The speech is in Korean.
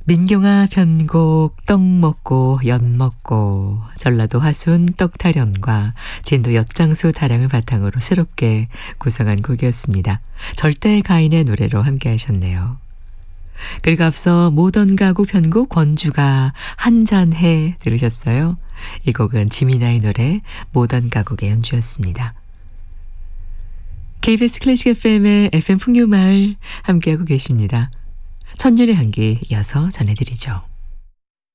민경아 편곡 떡 먹고 연 먹고 전라도 화순 떡타령과 진도 엿장수 타령을 바탕으로 새롭게 구성한 곡이었습니다. 절대 가인의 노래로 함께 하셨네요. 그리고 앞서 모던 가구 편곡 권주가 한잔해 들으셨어요. 이 곡은 지미나의 노래 모던 가곡의 연주였습니다. KBS 클래식 FM의 FM 풍류마을 함께하고 계십니다. 천년의 향기 이어서 전해드리죠.